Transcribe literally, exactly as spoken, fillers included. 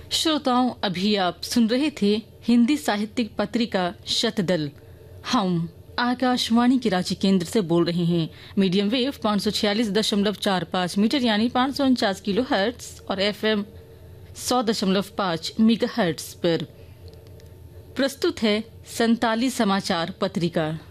श्रोताओं, अभी आप सुन रहे थे हिंदी साहित्यिक पत्रिका शतदल। हम आकाशवाणी के रांची केंद्र से बोल रहे हैं। मीडियम वेव पाँच सौ छियालीस दशमलव चार पाँच मीटर यानी पाँच सौ उनचास किलो हर्ट्स और एफएम सौ दशमलव पाँच मेगा हर्ट्स पर। प्रस्तुत है संताली समाचार पत्रिका।